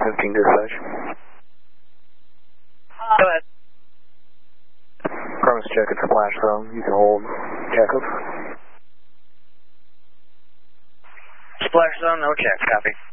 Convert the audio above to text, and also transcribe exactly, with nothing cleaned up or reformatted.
fifteen dispatch. Go ahead. Premise check at splash zone. You can hold checkup. Splash zone, no check. Copy.